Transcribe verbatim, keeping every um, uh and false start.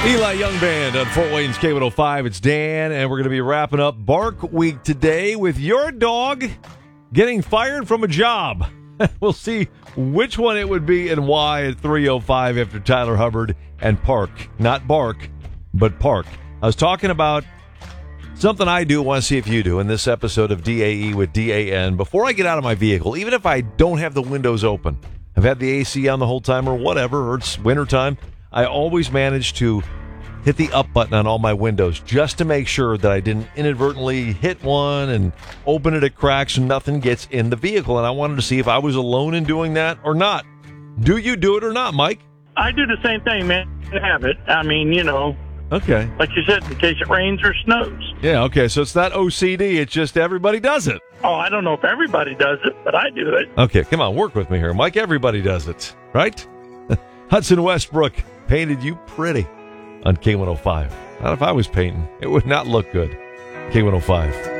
Eli Young Band on Fort Wayne's K one oh five. It's Dan, and we're going to be wrapping up Bark Week today with your dog getting fired from a job. We'll see which one it would be and why at three oh five after Tyler Hubbard and Park. Not Bark, but Park. I was talking about something I do, want to see if you do, in this episode of D A E with D A N. Before I get out of my vehicle, even if I don't have the windows open, I've had the A C on the whole time or whatever, or it's wintertime, I always manage to hit the up button on all my windows just to make sure that I didn't inadvertently hit one and open it at cracks and nothing gets in the vehicle. And I wanted to see if I was alone in doing that or not. Do you do it or not, Mike? I do the same thing, man. I have it. I mean, you know. Okay. Like you said, in case it rains or snows. Yeah, okay. So it's not O C D. It's just everybody does it. Oh, I don't know if everybody does it, but I do it. Okay, come on. Work with me here, Mike. Everybody does it, right? Hudson Westbrook painted you pretty on K one oh five. Not if I was painting. It would not look good. K one oh five.